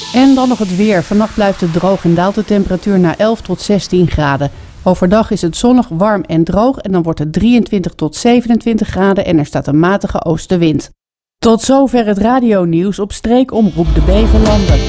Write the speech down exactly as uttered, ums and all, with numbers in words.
En dan nog het weer. Vannacht blijft het droog en daalt de temperatuur naar elf tot zestien graden. Overdag is het zonnig, warm en droog en dan wordt het drieëntwintig tot zevenentwintig graden en er staat een matige oostenwind. Tot zover het radionieuws op streekomroep de Beverlanden.